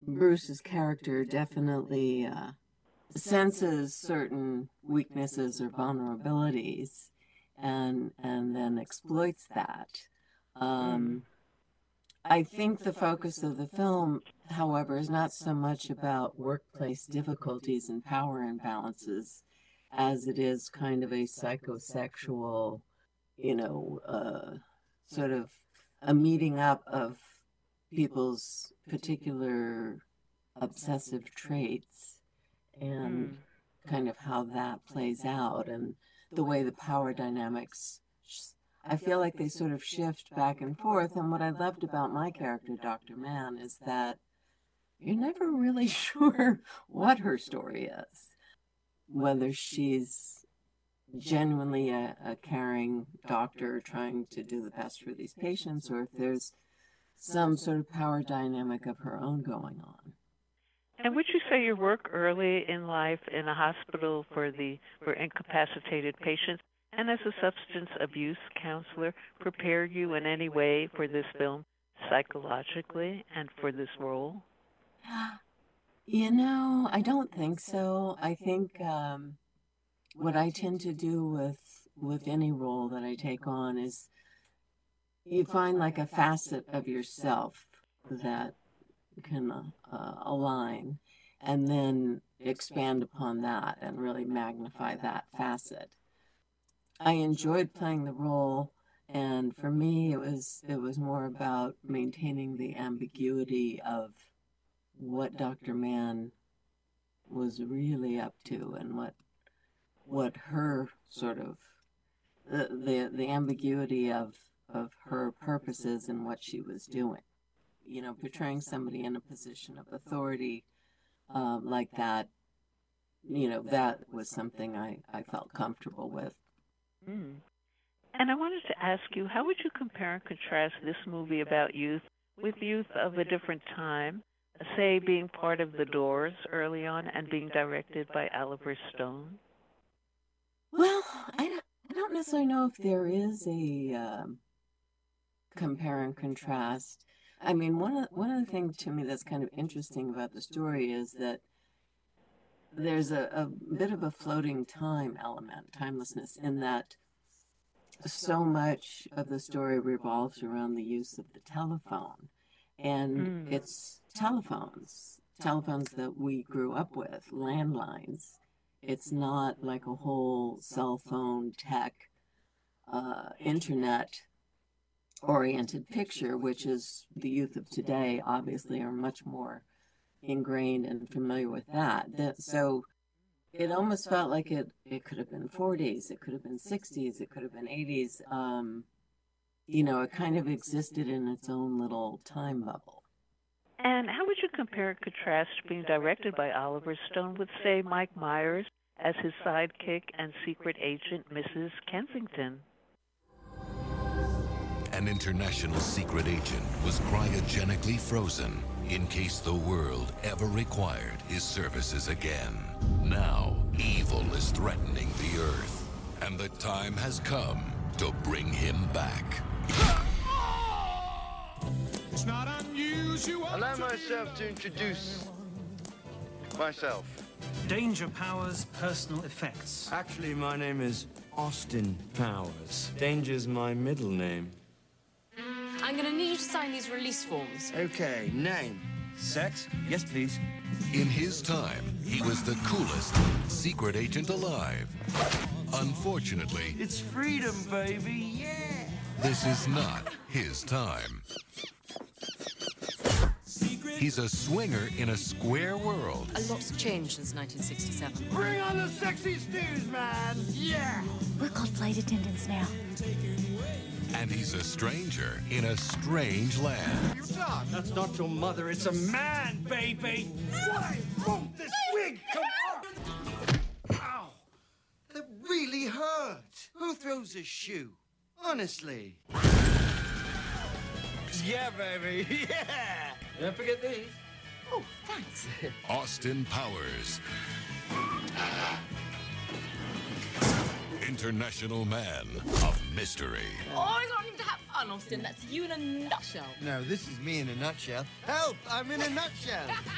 Bruce's character definitely senses certain weaknesses or vulnerabilities and then exploits that. Mm. I think the focus of the film, however, is not so much about workplace difficulties and power imbalances as it is kind of a psychosexual, you know, sort of a meeting up of people's particular obsessive traits and Mm. kind of how that plays out and the way the power dynamics. I feel like they sort of shift back and forth. And what I loved about my character, Dr. Mann, is that you're never really sure what her story is, whether she's genuinely a caring doctor trying to do the best for these patients, or if there's some sort of power dynamic of her own going on. And would you say your work early in life in a hospital for incapacitated patients and as a substance abuse counselor prepared you in any way for this film psychologically and for this role? I don't think so. I think what I tend to do with any role that I take on is you find like a facet of yourself that can align and then expand upon that and really magnify that facet. I enjoyed playing the role, and for me it was more about maintaining the ambiguity of what Dr. Mann was really up to and what her sort of the ambiguity of her purposes and what she was doing. Portraying somebody in a position of authority like that, that was something I felt comfortable with. Mm. And I wanted to ask you, how would you compare and contrast this movie about youth with youth of a different time, say being part of The Doors early on and being directed by Oliver Stone? Well, I don't necessarily know if there is a compare and contrast. I mean, one of the things to me that's kind of interesting about the story is that there's a bit of a floating time element, timelessness, in that so much of the story revolves around the use of the telephone. And Mm. it's telephones that we grew up with, landlines. It's not like a whole cell phone tech, internet oriented picture, which is the youth of today obviously are much more ingrained and familiar with so it almost felt like it could have been 40s, it could have been 60s, it could have been 80s. It kind of existed in its own little time bubble. And how would you compare and contrast being directed by Oliver Stone with, say, Mike Myers as his sidekick and secret agent Mrs. Kensington? An international secret agent was cryogenically frozen in case the world ever required his services again. Now, evil is threatening the Earth, and the time has come to bring him back. It's not unusual. Allow myself to introduce myself. Danger Powers Personal Effects. Actually, my name is Austin Powers. Danger's my middle name. I'm gonna need you to sign these release forms. Okay, name. Sex? Yes, please. In his time, he was the coolest secret agent alive. Unfortunately, It's freedom, baby, yeah! this is not his time. He's a swinger in a square world. A lot's changed since 1967. Bring on the sexy stews, man! Yeah! We're called flight attendants now. And he's a stranger in a strange land. You talk! That's not your mother, it's a man, baby! Why won't this wig come off? Ow! That really hurt. Who throws a shoe? Honestly. Yeah, baby, yeah! Don't forget these. Oh, thanks. Austin Powers. International man of mystery. Always wanting to have fun, Austin. That's you in a nutshell. No, this is me in a nutshell. Help! I'm in a nutshell.